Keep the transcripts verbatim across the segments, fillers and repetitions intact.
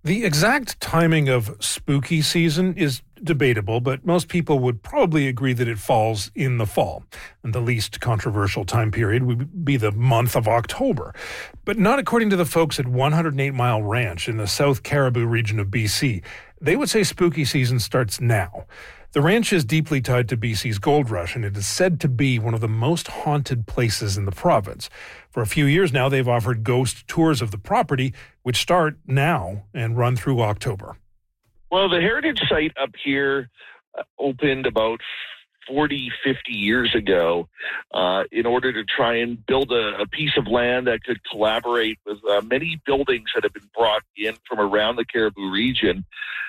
The exact timing of spooky season is debatable, but most people would probably agree that it falls in the fall. And the least controversial time period would be the month of October. But not according to the folks at one hundred eight Mile Ranch in the South Caribou region of B C. They would say spooky season starts now. The ranch is deeply tied to B C's gold rush, and it is said to be one of the most haunted places in the province. For a few years now, they've offered ghost tours of the property, which start now and run through October. Well, the heritage site up here uh, opened about forty, fifty years ago uh, in order to try and build a, a piece of land that could collaborate with uh, many buildings that have been brought in from around the Caribou region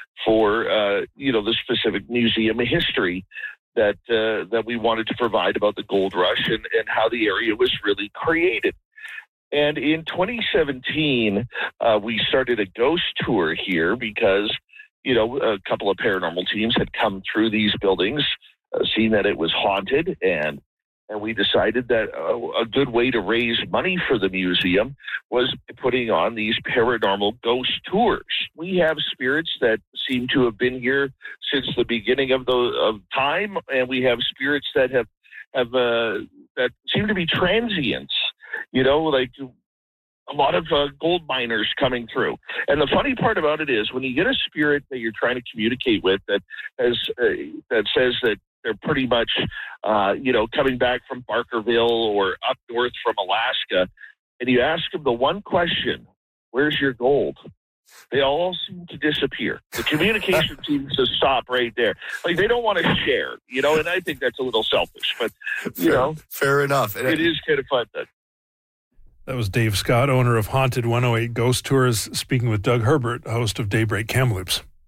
for, uh, you know, the specific museum history that uh, that we wanted to provide about the gold rush and, and how the area was really created. And in twenty seventeen, uh, we started a ghost tour here because, you know, a couple of paranormal teams had come through these buildings, uh, seen that it was haunted, and and we decided that uh, a good way to raise money for the museum was putting on these paranormal ghost tours. We have spirits that seem to have been here since the beginning of the of time, and we have spirits that have have uh, that seem to be transients. You know, like a lot of uh, gold miners coming through. And the funny part about it is when you get a spirit that you're trying to communicate with that has uh, that says that they're pretty much, uh, you know, coming back from Barkerville or up north from Alaska, and you ask them the one question, where's your gold? They all seem to disappear. The communication seems to stop right there. Like, they don't want to share, you know, and I think that's a little selfish, but, you fair, know. Fair enough. It, it is kind of fun. That, That was Dave Scott, owner of Haunted one oh eight Ghost Tours, speaking with Doug Herbert, host of Daybreak Kamloops.